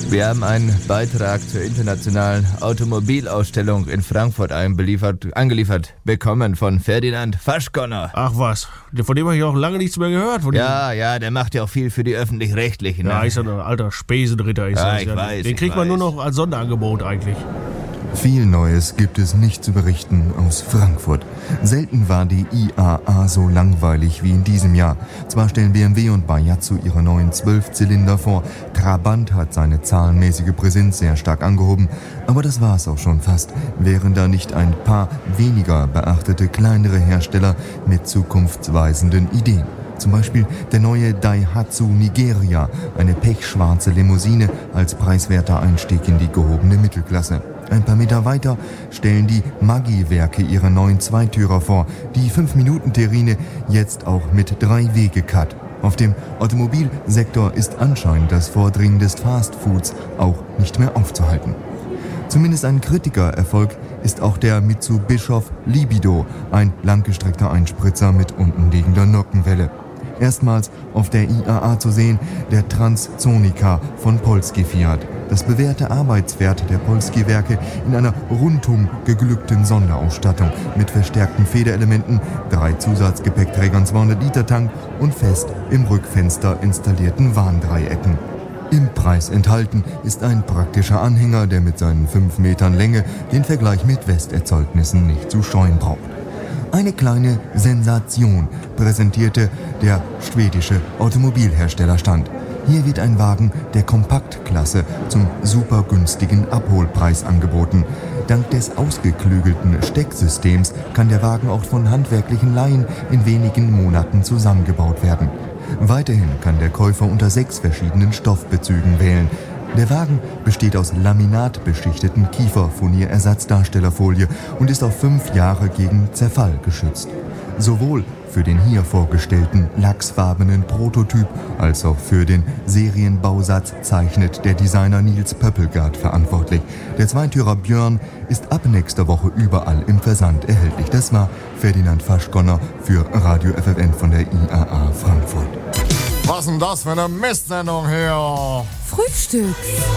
Wir haben einen Beitrag zur internationalen Automobilausstellung in Frankfurt angeliefert bekommen von Ferdinand Faschgonner. Ach was, von dem habe ich auch lange nichts mehr gehört. Ja, der macht ja auch viel für die Öffentlich-Rechtlichen. Ja, ist ja ein alter Spesenritter. Ich weiß. Den kriegt man nur noch als Sonderangebot eigentlich. Viel Neues gibt es nicht zu berichten aus Frankfurt. Selten war die IAA so langweilig wie in diesem Jahr. Zwar stellen BMW und Bajazzo ihre neuen 12-Zylinder vor, Trabant hat seine zahlenmäßige Präsenz sehr stark angehoben, aber das war's auch schon fast. Wären da nicht ein paar weniger beachtete kleinere Hersteller mit zukunftsweisenden Ideen. Zum Beispiel der neue Daihatsu Nigeria, eine pechschwarze Limousine als preiswerter Einstieg in die gehobene Mittelklasse. Ein paar Meter weiter stellen die Maggi-Werke ihre neuen Zweitürer vor, die 5-Minuten-Terrine jetzt auch mit 3-Wege-Cut. Auf dem Automobilsektor ist anscheinend das Vordringen des Fastfoods auch nicht mehr aufzuhalten. Zumindest ein Kritikererfolg ist auch der Mitsubishi Libido, ein langgestreckter Einspritzer mit untenliegender Nockenwelle. Erstmals auf der IAA zu sehen, der Transzonika von Polski Fiat. Das bewährte Arbeitspferd der Polski-Werke in einer rundum geglückten Sonderausstattung mit verstärkten Federelementen, 3 Zusatzgepäckträgern, 200-Liter-Tank und fest im Rückfenster installierten Warndreiecken. Im Preis enthalten ist ein praktischer Anhänger, der mit seinen 5 Metern Länge den Vergleich mit Westerzeugnissen nicht zu scheuen braucht. Eine kleine Sensation präsentierte der schwedische Automobilherstellerstand. Hier wird ein Wagen der Kompaktklasse zum super günstigen Abholpreis angeboten. Dank des ausgeklügelten Stecksystems kann der Wagen auch von handwerklichen Laien in wenigen Monaten zusammengebaut werden. Weiterhin kann der Käufer unter 6 verschiedenen Stoffbezügen wählen. Der Wagen besteht aus laminatbeschichteten Kieferfurnierersatzdarstellerfolie und ist auf 5 Jahre gegen Zerfall geschützt. Sowohl für den hier vorgestellten lachsfarbenen Prototyp als auch für den Serienbausatz zeichnet der Designer Nils Pöppelgard verantwortlich. Der Zweitürer Björn ist ab nächster Woche überall im Versand erhältlich. Das war Ferdinand Faschgonner für Radio FFN von der IAA Frankfurt. Was denn das für eine Mistsendung hier? Frühstück.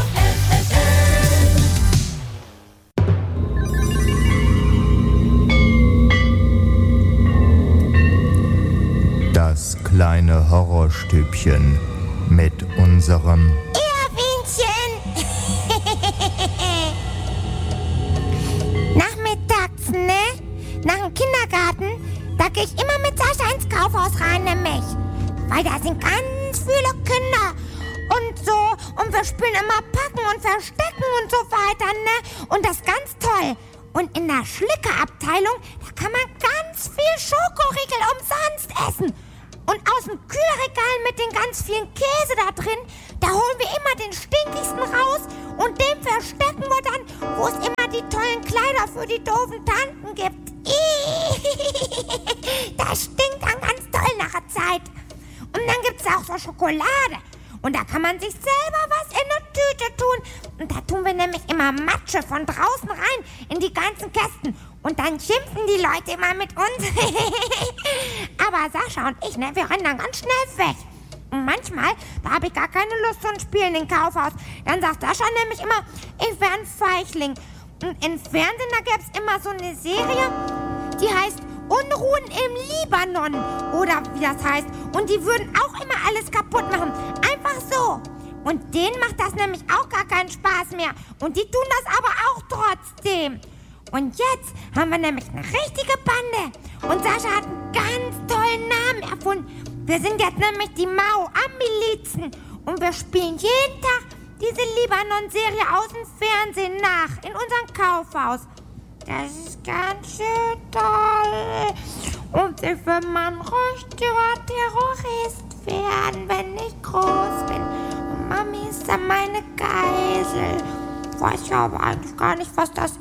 Das kleine Horrorstübchen mit unserem Erwinchen. Nachmittags, ne? Nach dem Kindergarten, da gehe ich immer mit Sascha ins Kaufhaus rein, nämlich. Weil da sind ganz viele Kinder und so. Und wir spielen immer Packen und Verstecken und so weiter, ne? Und das ist ganz toll. Und in der Schlickerabteilung, da kann man ganz viel Schokoriegel umsonst essen. Und aus dem Kühlregal mit den ganz vielen Käse da drin, da holen wir immer den stinkigsten raus und den verstecken wir dann, wo es immer die tollen Kleider für die doofen Tanten gibt. Das stinkt dann ganz toll nach der Zeit. Und dann gibt's auch so Schokolade. Und da kann man sich selber was in eine Tüte tun. Und da tun wir nämlich immer Matsche von draußen rein in die ganzen Kästen. Und dann schimpfen die Leute immer mit uns. Aber Sascha und ich, ne, wir rennen dann ganz schnell weg. Und manchmal, da habe ich gar keine Lust zum Spielen im Kaufhaus. Dann sagt Sascha nämlich immer, ich wäre ein Feigling. Und im Fernsehen, da gäbe es immer so eine Serie, die heißt Unruhen im Libanon. Oder wie das heißt. Und die würden auch immer alles kaputt machen. Einfach so. Und denen macht das nämlich auch gar keinen Spaß mehr. Und die tun das aber auch trotzdem. Und jetzt haben wir nämlich eine richtige Bande. Und Sascha hat einen ganz tollen Namen erfunden. Wir sind jetzt nämlich die Mau-Am-Milizen. Und wir spielen jeden Tag diese Libanon-Serie aus dem Fernsehen nach. In unserem Kaufhaus. Das ist ganz schön toll. Und ich will mal ein richtiger Terrorist werden, wenn ich groß bin. Und Mami ist dann meine Geisel. Weiß ja aber eigentlich gar nicht, was das